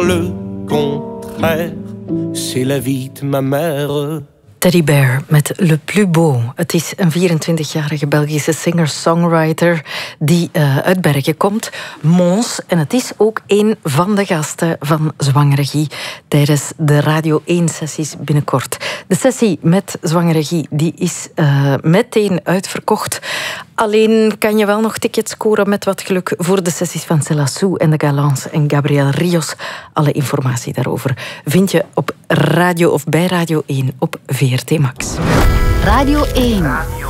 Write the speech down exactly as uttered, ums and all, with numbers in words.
le contraire. C'est la vie de ma mère. Teddy Bear met Le Plus Beau. Het is een vierentwintigjarige Belgische singer-songwriter die uh, uit Bergen komt, Mons. En het is ook een van de gasten van Zwangere Guy tijdens de Radio één-sessies binnenkort. De sessie met Zwangere Guy die is uh, meteen uitverkocht. Alleen kan je wel nog tickets scoren met wat geluk voor de sessies van Céla Sou en de Galants en Gabriel Rios. Alle informatie daarover vind je op radio of bij Radio één op V R T Max. Radio één.